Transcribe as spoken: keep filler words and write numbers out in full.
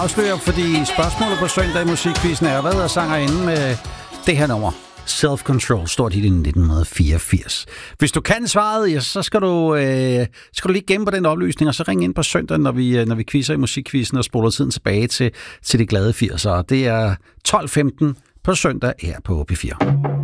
Afslører, fordi spørgsmålet på søndag i musikquizzen er, hvad er sangerinden med det her nummer? Self-Control, stort hit i nitten fireogfirs. Hvis du kan svaret, ja, så skal du, øh, skal du lige gemme på den oplysning, og så ring ind på søndag, når vi, når vi quizzer i musikquizzen og spoler tiden tilbage til, til de glade firser. Det er tolv femten på søndag her på P fire.